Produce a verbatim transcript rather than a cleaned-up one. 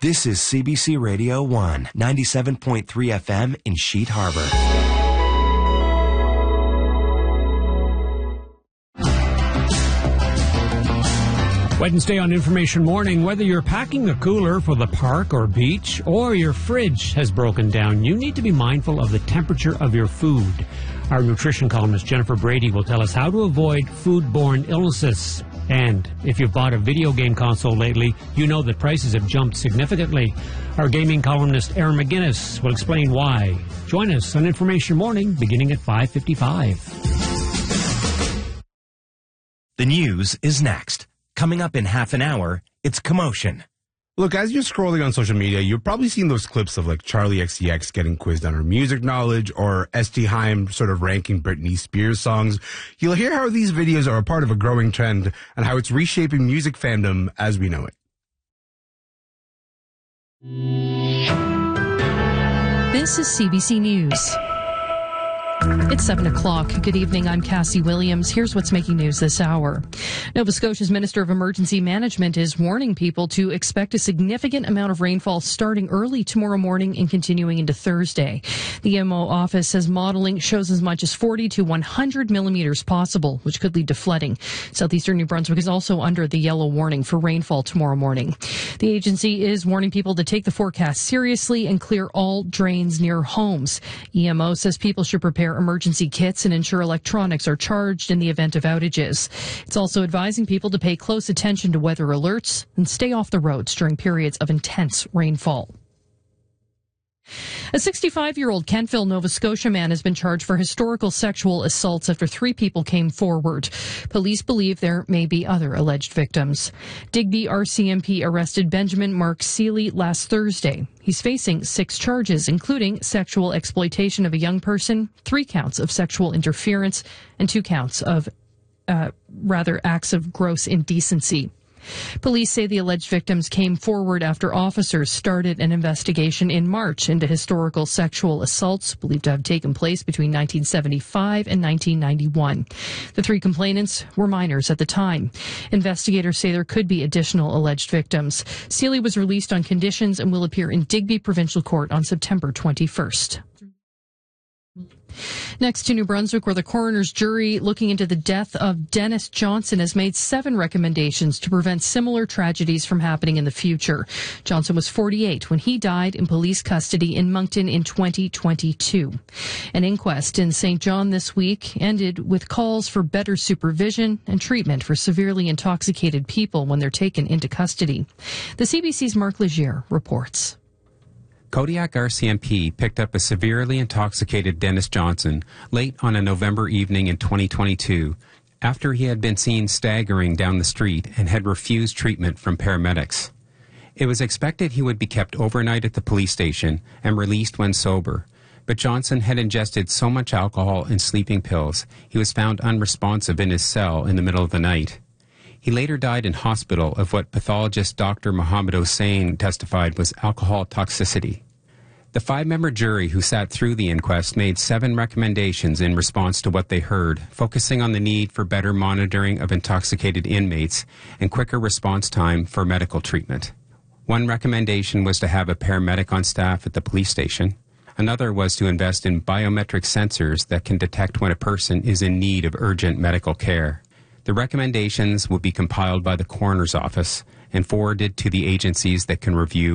This is C B C Radio one, ninety-seven point three F M in Sheet Harbor. Wednesday on Information Morning, whether you're packing a cooler for the park or beach or your fridge has broken down, you need to be mindful of the temperature of your food. Our nutrition columnist Jennifer Brady will tell us how to avoid foodborne illnesses. And if you've bought a video game console lately, you know that prices have jumped significantly. Our gaming columnist Aaron McGinnis will explain why. Join us on Information Morning beginning at five fifty-five. The news is next. Coming up in half an hour, it's Commotion. Look, as you're scrolling on social media, you've probably seen those clips of like Charlie X C X getting quizzed on her music knowledge or S T Heim sort of ranking Britney Spears songs. You'll hear how these videos are a part of a growing trend and how it's reshaping music fandom as we know it. This is C B C News. It's seven o'clock. Good evening. I'm Cassie Williams. Here's what's making news this hour. Nova Scotia's Minister of Emergency Management is warning people to expect a significant amount of rainfall starting early tomorrow morning and continuing into Thursday. The M O office says modeling shows as much as forty to one hundred millimeters possible, which could lead to flooding. Southeastern New Brunswick is also under the yellow warning for rainfall tomorrow morning. The agency is warning people to take the forecast seriously and clear all drains near homes. E M O says people should prepare emergency kits and ensure electronics are charged in the event of outages. It's also advising people to pay close attention to weather alerts and stay off the roads during periods of intense rainfall. A sixty-five-year-old Kentville, Nova Scotia man has been charged for historical sexual assaults after three people came forward. Police believe there may be other alleged victims. Digby R C M P arrested Benjamin Mark Seeley last Thursday. He's facing six charges, including sexual exploitation of a young person, three counts of sexual interference, and two counts of, uh, rather, acts of gross indecency. Police say the alleged victims came forward after officers started an investigation in March into historical sexual assaults believed to have taken place between nineteen seventy-five and nineteen ninety-one. The three complainants were minors at the time. Investigators say there could be additional alleged victims. Seeley was released on conditions and will appear in Digby Provincial Court on September twenty-first. Next to New Brunswick, where the coroner's jury looking into the death of Dennis Johnson has made seven recommendations to prevent similar tragedies from happening in the future. Johnson was forty-eight when he died in police custody in Moncton in twenty twenty-two. An inquest in Saint John this week ended with calls for better supervision and treatment for severely intoxicated people when they're taken into custody. The C B C's Mark Legier reports. Kodiak R C M P picked up a severely intoxicated Dennis Johnson late on a November evening in twenty twenty-two after he had been seen staggering down the street and had refused treatment from paramedics. It was expected he would be kept overnight at the police station and released when sober, but Johnson had ingested so much alcohol and sleeping pills he was found unresponsive in his cell in the middle of the night. He later died in hospital of what pathologist Doctor Mohammed Hossein testified was alcohol toxicity. The five-member jury who sat through the inquest made seven recommendations in response to what they heard, focusing on the need for better monitoring of intoxicated inmates and quicker response time for medical treatment. One recommendation was to have a paramedic on staff at the police station. Another was to invest in biometric sensors that can detect when a person is in need of urgent medical care. The recommendations will be compiled by the coroner's office and forwarded to the agencies that can review